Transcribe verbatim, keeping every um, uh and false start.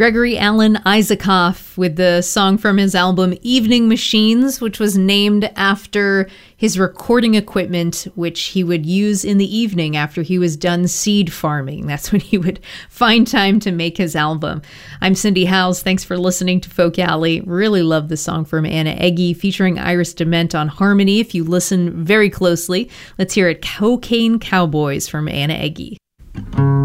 Gregory Alan Isakov with the song from his album Evening Machines, which was named after his recording equipment, which he would use in the evening after he was done seed farming. That's when he would find time to make his album. I'm Cindy Howes. Thanks for listening to Folk Alley. Really love the song from Anna Egge featuring Iris DeMent on harmony. If you listen very closely, let's hear it. Cocaine Cowboys from Anna Egge.